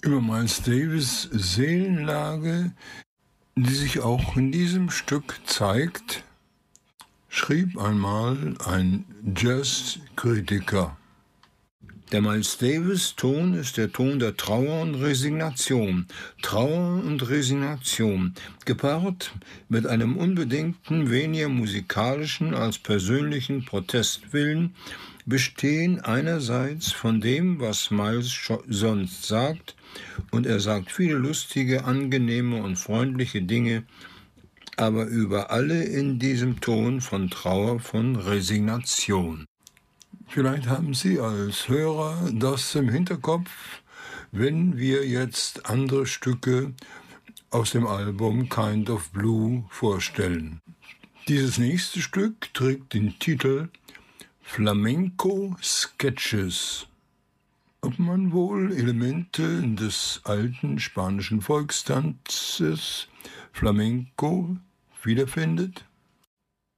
über Miles Davis' Seelenlage, die sich auch in diesem Stück zeigt, schrieb einmal ein Jazzkritiker. Der Miles Davis-Ton ist der Ton der Trauer und Resignation. Trauer und Resignation, gepaart mit einem unbedingten, weniger musikalischen als persönlichen Protestwillen, bestehen einerseits von dem, was Miles sonst sagt, und er sagt viele lustige, angenehme und freundliche Dinge, aber über alle in diesem Ton von Trauer, von Resignation. Vielleicht haben Sie als Hörer das im Hinterkopf, wenn wir jetzt andere Stücke aus dem Album Kind of Blue vorstellen. Dieses nächste Stück trägt den Titel Flamenco Sketches. Ob man wohl Elemente des alten spanischen Volkstanzes Flamenco wiederfindet?